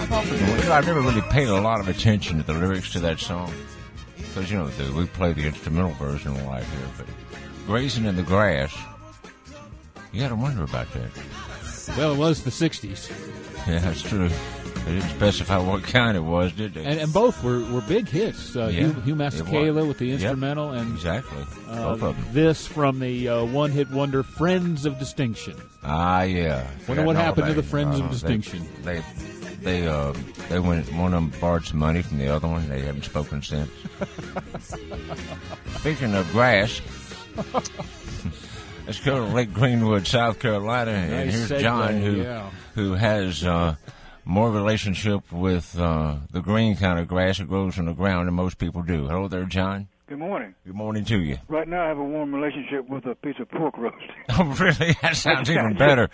I've never really paid a lot of attention to the lyrics to that song. Because, we play the instrumental version live here. But Grazing in the Grass, you got to wonder about that. Well, it was the 60s. Yeah, that's true. They didn't specify what kind it was, did they? And both were big hits. Hugh Masekela with the instrumental. Yep, and exactly. Both of them. This from the one-hit wonder Friends of Distinction. Ah, yeah. Wonder what happened to the Friends of Distinction. They went. One of them borrowed some money from the other one. They haven't spoken since. Speaking of grass, let's go to Lake Greenwood, South Carolina, and here's John, who has more relationship with the green kind of grass that grows on the ground than most people do. Hello there, John. Good morning. Good morning to you. Right now, I have a warm relationship with a piece of pork roast. Oh, really? That sounds even better.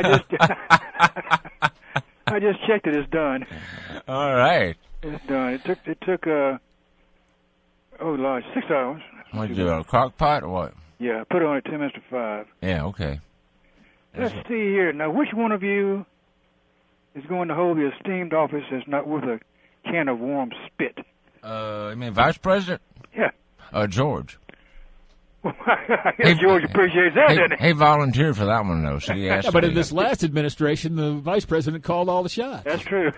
I just checked it. It's done. All right. It's done. It took 6 hours. What, you do, a crock pot or what? Yeah, I put it on at 10 minutes to 5. Yeah, okay. Let's see here. Now, which one of you is going to hold the esteemed office that's not with a can of warm spit? You mean Vice President? Yeah. George. George appreciates that, doesn't he? He volunteered for that one, though. So he asked but in this last administration, the vice president called all the shots. That's true.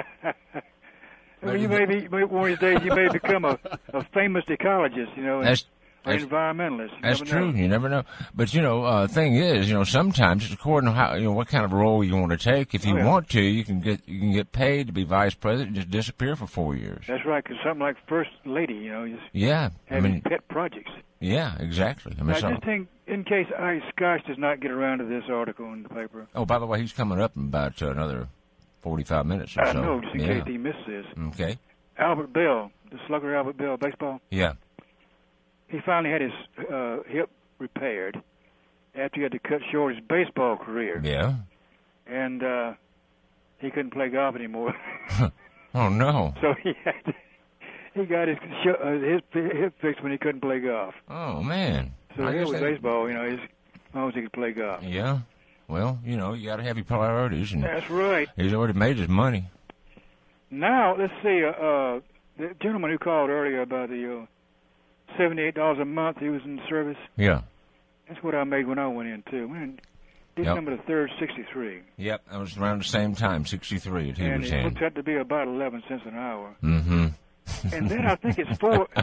You may be one of these days. You may become a famous ecologist, or environmentalist. That's true. You never know. But thing is, sometimes it's according to how what kind of role you want to take. If you want to, you can get paid to be vice president and just disappear for 4 years. That's right. Because something like first lady, having pet projects. Yeah, exactly. I just think, in case Scotch does not get around to this article in the paper. Oh, by the way, he's coming up in about another 45 minutes or so. I know, just in case he missed this. Okay. Albert Bell, the slugger Albert Bell, baseball. Yeah. He finally had his hip repaired after he had to cut short his baseball career. Yeah. And he couldn't play golf anymore. Oh, no. So he got his hip fixed when he couldn't play golf. Oh, man. So with baseball, as long as he could play golf. Yeah. Well, you got to have your priorities. And that's right. He's already made his money. Now, let's see. The gentleman who called earlier about the $78 a month he was in service. Yeah. That's what I made when I went in, too. December the 3rd, 63. Yep, that was around the same time, 63, that he was in. And it looks out to be about 11 cents an hour. Mm-hmm. And then I think it's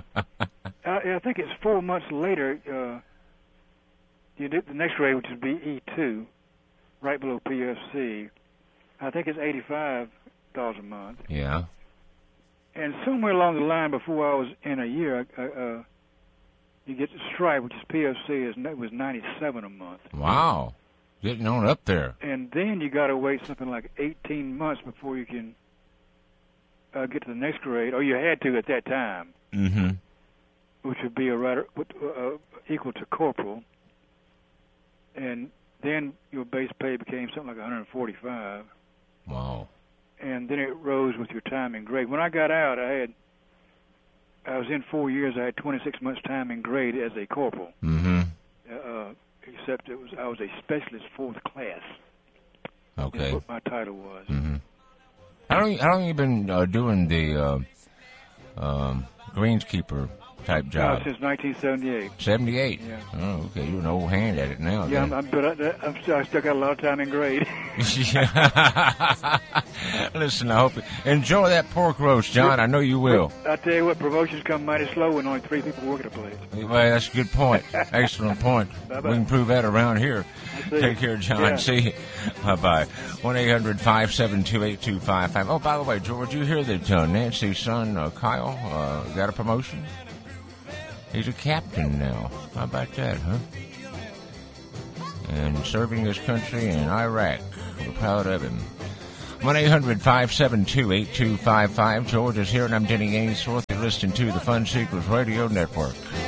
4 months later, you did the next grade, which would be E2, right below PFC. I think it's $85 a month. Yeah. And somewhere along the line, before I was in a year, you get the stripe, which is PFC, was $97 a month. Wow, getting on up there. And then you got to wait something like 18 months before you can get to the next grade, or you had to at that time. Mm-hmm. Which would be equal to corporal. And then your base pay became something like $145. Wow. And then it rose with your time in grade. When I got out, I was in 4 years. I had 26 months time in grade as a corporal. Mm-hmm. Except I was a specialist 4th class. Okay. That's what my title was. Mm-hmm. How long you been doing the greenskeeper type job? Since 1978. 78? Yeah. Oh, okay. You're an old hand at it now. Yeah, I still got a lot of time in grade. Listen, I hope you enjoy that pork roast, John. I know you will. I tell you what, promotions come mighty slow when only 3 people work at a place. Well, that's a good point. Excellent point. Bye-bye. We can prove that around here. Take care, John. Yeah. See you. Bye-bye. 1-800-572-8255. Oh, by the way, George, you hear that Nancy's son, Kyle, got a promotion? He's a captain now. How about that, huh? And serving his country in Iraq. We're proud of him. 1-800-572-8255. George is here, and I'm Denny Ainsworth. You're listening to the Fun Seekers Radio Network.